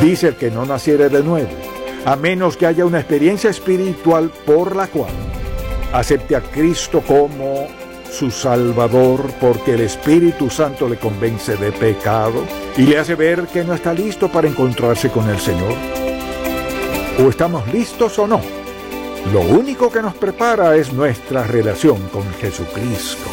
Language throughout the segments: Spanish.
Dice el que no naciere de nuevo, a menos que haya una experiencia espiritual por la cual acepte a Cristo como su Salvador, porque el Espíritu Santo le convence de pecado y le hace ver que no está listo para encontrarse con el Señor. O estamos listos o no. Lo único que nos prepara es nuestra relación con Jesucristo.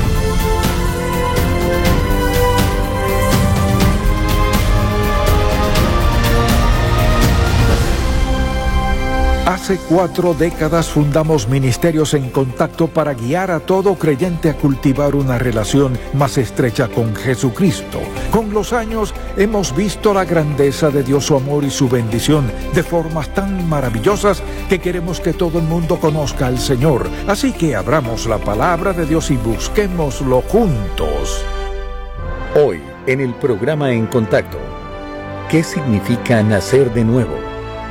Hace 4 décadas fundamos Ministerios en Contacto para guiar a todo creyente a cultivar una relación más estrecha con Jesucristo. Con los años hemos visto la grandeza de Dios, su amor y su bendición de formas tan maravillosas que queremos que todo el mundo conozca al Señor. Así que abramos la palabra de Dios y busquémoslo juntos. Hoy, en el programa En Contacto, ¿qué significa nacer de nuevo?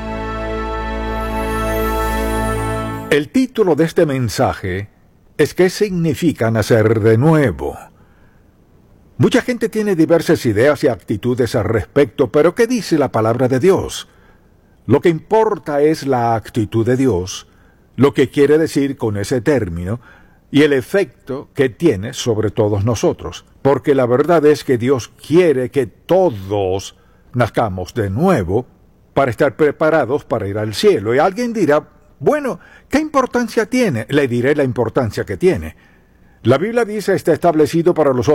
El título de este mensaje es ¿qué significa nacer de nuevo? Mucha gente tiene diversas ideas y actitudes al respecto, pero ¿qué dice la palabra de Dios? Lo que importa es la actitud de Dios, lo que quiere decir con ese término, y el efecto que tiene sobre todos nosotros. Porque la verdad es que Dios quiere que todos nazcamos de nuevo para estar preparados para ir al cielo. Y alguien dirá, bueno, ¿qué importancia tiene? Le diré la importancia que tiene. La Biblia dice está establecido para los